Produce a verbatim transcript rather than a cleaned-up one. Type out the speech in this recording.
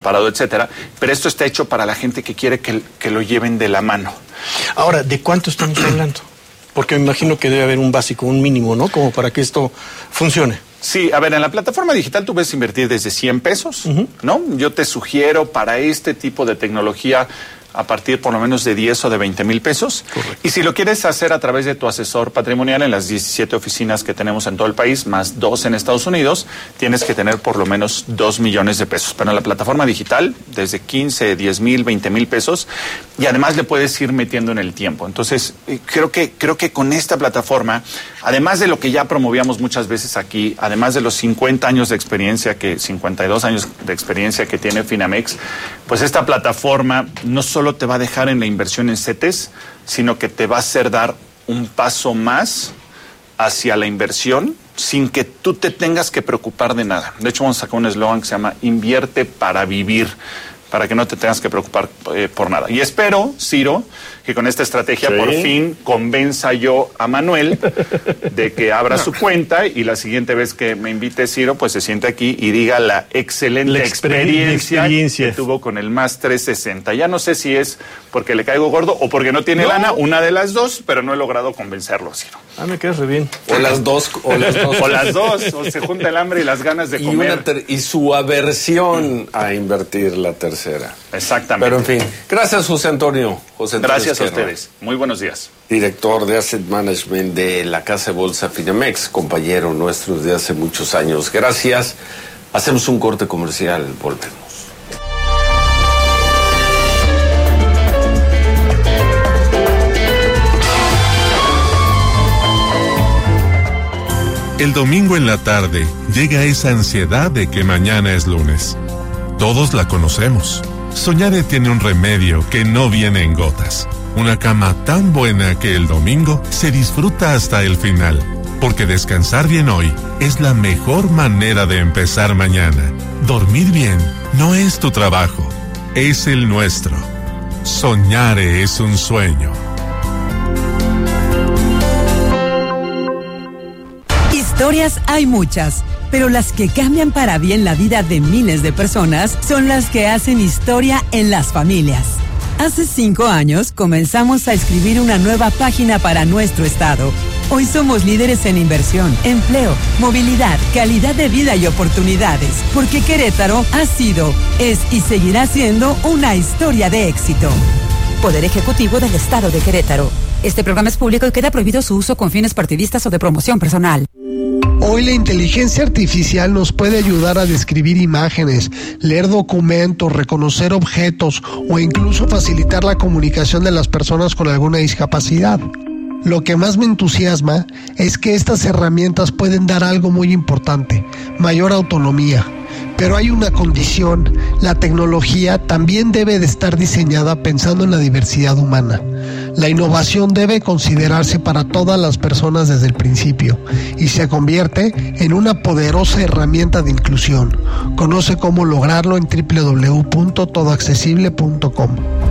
separado, etcétera. Pero esto está hecho para la gente que quiere que, que lo lleven de la mano. Ahora, ¿de cuánto estamos hablando? Porque me imagino que debe haber un básico, un mínimo, ¿no? Como para que esto funcione. Sí, a ver, en la plataforma digital tú puedes invertir desde cien pesos, uh-huh. ¿no? Yo te sugiero para este tipo de tecnología a partir por lo menos de diez o de veinte mil pesos. Correcto. Y si lo quieres hacer a través de tu asesor patrimonial en las diecisiete oficinas que tenemos en todo el país, más dos en Estados Unidos, tienes que tener por lo menos dos millones de pesos. Pero en la plataforma digital, desde quince, diez mil, veinte mil pesos, y además le puedes ir metiendo en el tiempo. Entonces, creo que, creo que con esta plataforma, además de lo que ya promovíamos muchas veces aquí, además de los cincuenta años de experiencia, que cincuenta y dos años de experiencia que tiene Finamex, pues esta plataforma no solo solo te va a dejar en la inversión en CETES, sino que te va a hacer dar un paso más hacia la inversión sin que tú te tengas que preocupar de nada. De hecho, vamos a sacar un eslogan que se llama Invierte para vivir, para que no te tengas que preocupar eh, por nada. Y espero, Ciro, que con esta estrategia sí. por fin convenza yo a Manuel de que abra no. su cuenta y la siguiente vez que me invite Ciro, pues se siente aquí y diga la excelente la experiencia, experiencia que tuvo con el Más trescientos sesenta. Ya no sé si es porque le caigo gordo o porque no tiene no. lana, una de las dos, pero no he logrado convencerlo, Ciro. Ah, me quedas re bien. O las dos, o las dos. O las dos, o se junta el hambre y las ganas de y comer. Una ter- y su aversión mm. a invertir la tercera. Exactamente. Pero en fin, gracias José Antonio. José Antonio Gracias Esquerra, a ustedes. Muy buenos días. Director de Asset Management de la Casa de Bolsa Finamex, compañero nuestro de hace muchos años. Gracias. Hacemos un corte comercial, volvemos. El domingo en la tarde llega esa ansiedad de que mañana es lunes. Todos la conocemos. Soñare tiene un remedio que no viene en gotas. Una cama tan buena que el domingo se disfruta hasta el final. Porque descansar bien hoy es la mejor manera de empezar mañana. Dormir bien no es tu trabajo, es el nuestro. Soñare es un sueño. Historias hay muchas, pero las que cambian para bien la vida de miles de personas son las que hacen historia en las familias. Hace cinco años comenzamos a escribir una nueva página para nuestro estado. Hoy somos líderes en inversión, empleo, movilidad, calidad de vida y oportunidades, porque Querétaro ha sido, es y seguirá siendo una historia de éxito. Poder Ejecutivo del Estado de Querétaro. Este programa es público y queda prohibido su uso con fines partidistas o de promoción personal. Hoy la inteligencia artificial nos puede ayudar a describir imágenes, leer documentos, reconocer objetos o incluso facilitar la comunicación de las personas con alguna discapacidad. Lo que más me entusiasma es que estas herramientas pueden dar algo muy importante, mayor autonomía. Pero hay una condición, la tecnología también debe de estar diseñada pensando en la diversidad humana. La innovación debe considerarse para todas las personas desde el principio y se convierte en una poderosa herramienta de inclusión. Conoce cómo lograrlo en doble u doble u doble u punto todo accesible punto com.